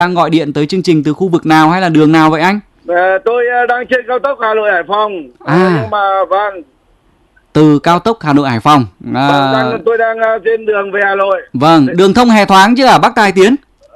Đang gọi điện tới chương trình từ khu vực nào hay là đường nào vậy anh? Tôi đang trên cao tốc Hà Nội Hải Phòng. Nhưng mà vâng. Từ cao tốc Hà Nội Hải Phòng. Tôi đang trên đường về Hà Nội. Vâng, đường thông hè thoáng chứ bác Tài Tiến?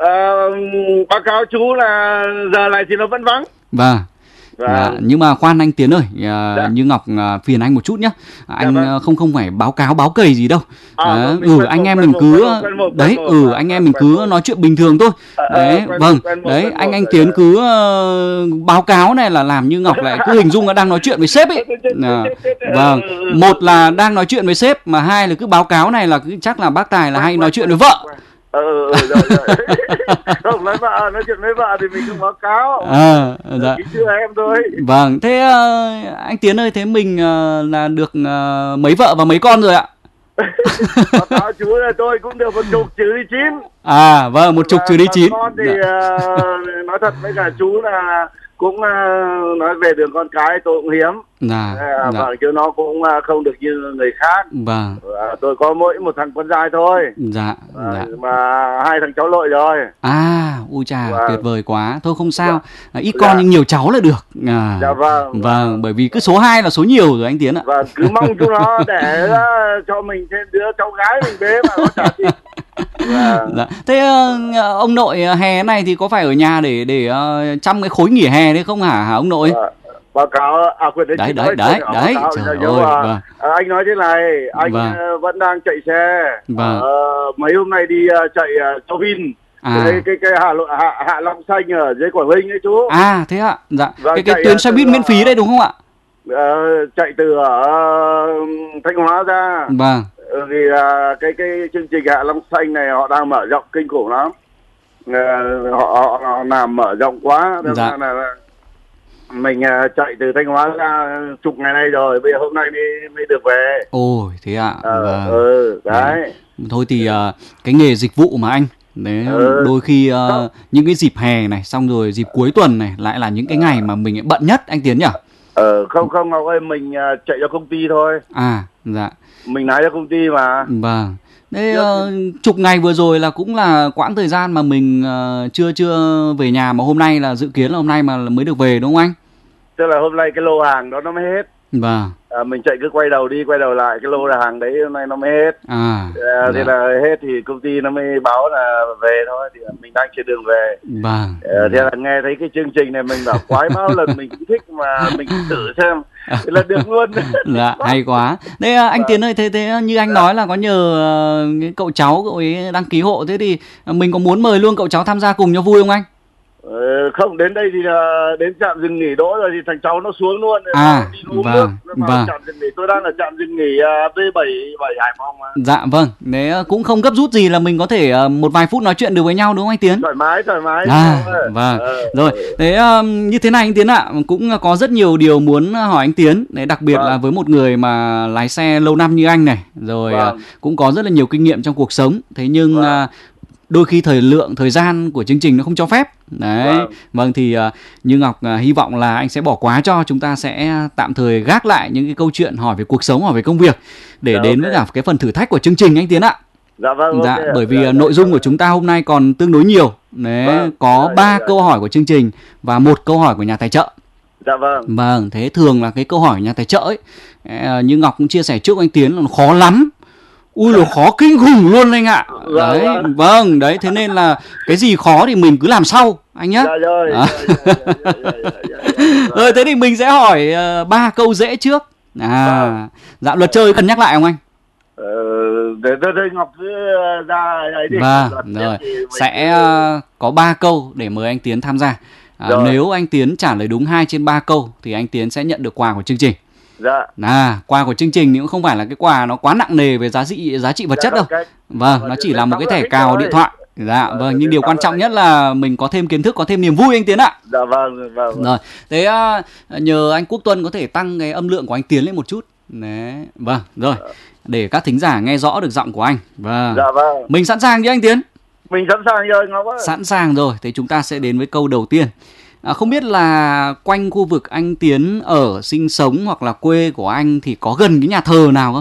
Báo cáo chú là giờ này thì nó vẫn vắng. Vâng. Nhưng mà khoan anh Tiến ơi, như Ngọc phiền anh một chút nhé. Anh không phải báo cày gì đâu. Anh em mình cứ anh em mình cứ nói chuyện bình thường thôi. Đấy, anh Tiến cứ báo cáo này là làm như Ngọc lại cứ hình dung là đang nói chuyện với sếp ấy. Vâng, một là đang nói chuyện với sếp, mà hai là cứ báo cáo này là chắc là bác Tài là hay nói chuyện với vợ. Rồi. Không, nói chuyện với vợ thì mình không báo cáo. Dạ. Chưa em thôi. Vâng, thế anh Tiến ơi, thế mình là được mấy vợ và mấy con rồi ạ? Báo cáo chú là tôi cũng được 10 trừ đi 9. Vâng, 10 trừ đi 9. Con thì nói thật với cả chú là cũng nói về đường con cái tôi cũng hiếm. Vâng, chứ nó cũng không được như người khác. Vâng. Tôi có mỗi một thằng con trai thôi. Mà 2 thằng cháu nội rồi. Ui chà, tuyệt vời quá. Thôi không sao, ít con nhưng nhiều cháu là được. Vâng, bởi vì cứ số 2 là số nhiều rồi anh Tiến ạ. Vâng, cứ mong chú nó để cho mình thêm đứa cháu gái mình bế mà nó chả gì. Thế ông nội hè này thì có phải ở nhà để chăm cái khối nghỉ hè đấy không hả ông nội? Báo cáo quyền đấy. Trời ơi. Anh nói thế này, anh vẫn đang chạy xe. Mấy hôm nay đi chạy cho Vin. Cái Hạ Long Xanh ở dưới Quảng Ninh ấy chú. Thế ạ. Dạ. Cái tuyến xe buýt miễn phí đấy đúng không ạ? Chạy từ Thanh Hóa ra. Vâng. Vì cái chương trình Hạ Long Xanh này họ đang mở rộng kinh khủng lắm. Họ làm mở rộng quá. Nên là mình chạy từ Thanh Hóa ra chục ngày nay rồi, bây giờ hôm nay mới được về. Ôi thế ạ. Đấy. Thôi thì cái nghề dịch vụ mà anh đấy, đôi khi những cái dịp hè này xong rồi dịp cuối tuần này lại là những cái ngày mà mình bận nhất anh Tiến nhỉ? Không Ngọc ơi, mình chạy cho công ty thôi. Dạ. Mình lái cho công ty mà. Vâng. Thế chục ngày vừa rồi là cũng là quãng thời gian mà mình chưa về nhà, mà hôm nay là dự kiến là hôm nay mà mới được về đúng không anh? Tức là hôm nay cái lô hàng đó nó mới hết. Vâng. Mình chạy cứ quay đầu đi quay đầu lại, cái lô hàng đấy hôm nay nó mới hết. Thế là hết thì công ty nó mới báo là về thôi, thì mình đang trên đường về. Vâng. Thế là nghe thấy cái chương trình này mình bảo quái bao lần mình cũng thích mà mình cũng thử xem. Thế là được luôn. Dạ, hay quá. Thế anh Tiến ơi, thế như anh nói là có nhờ cái cậu cháu cậu ấy đăng ký hộ, thế thì mình có muốn mời luôn cậu cháu tham gia cùng cho vui không anh? Không, đến đây thì đến trạm dừng nghỉ đỗ rồi thì thằng cháu nó xuống luôn. Đi uống nước. Trạm dừng nghỉ, tôi đang ở trạm dừng nghỉ B7 Hải Phòng mà. Dạ vâng, nếu cũng không gấp rút gì là mình có thể một vài phút nói chuyện được với nhau đúng không anh Tiến? Thoải mái. Vâng. Rồi, thế như thế này anh Tiến ạ, cũng có rất nhiều điều muốn hỏi anh Tiến. Đấy, đặc biệt là với một người mà lái xe lâu năm như anh này, rồi cũng có rất là nhiều kinh nghiệm trong cuộc sống. Thế nhưng đôi khi thời gian của chương trình nó không cho phép. Đấy. Vâng thì như Ngọc hy vọng là anh sẽ bỏ quá cho. Chúng ta sẽ tạm thời gác lại những cái câu chuyện hỏi về cuộc sống, hỏi về công việc để đến với cả cái phần thử thách của chương trình anh Tiến ạ. Bởi vì nội dung của chúng ta hôm nay còn tương đối nhiều. Đấy, có 3 câu hỏi của chương trình và 1 câu hỏi của nhà tài trợ. Vâng, thế thường là cái câu hỏi của nhà tài trợ ấy, như Ngọc cũng chia sẻ trước anh Tiến là nó khó lắm. Ui là khó kinh khủng luôn anh ạ. Đấy, vâng, đấy, thế nên là cái gì khó thì mình cứ làm sau anh nhé. Rồi thế thì mình sẽ hỏi 3 câu dễ trước. Dạ, luật chơi cần nhắc lại không anh? Để Ngọc cứ ra ấy đi. Rồi, sẽ có 3 câu để mời anh Tiến tham gia. Nếu anh Tiến trả lời đúng 2 trên 3 câu thì anh Tiến sẽ nhận được quà của chương trình. Quà của chương trình thì cũng không phải là cái quà nó quá nặng nề về giá trị vật chất đâu. Vâng, nó chỉ là một cái thẻ cào điện thoại. Vâng, nhưng điều quan trọng nhất là mình có thêm kiến thức, có thêm niềm vui anh Tiến ạ. Rồi, thế nhờ anh Quốc Tuân có thể tăng cái âm lượng của anh Tiến lên một chút. Đấy, vâng, rồi, để các thính giả nghe rõ được giọng của anh. Vâng. Mình sẵn sàng chứ anh Tiến? Mình sẵn sàng rồi Ngọc ơi. Sẵn sàng rồi, thế chúng ta sẽ đến với câu đầu tiên. Không biết là quanh khu vực anh Tiến ở sinh sống hoặc là quê của anh thì có gần cái nhà thờ nào không?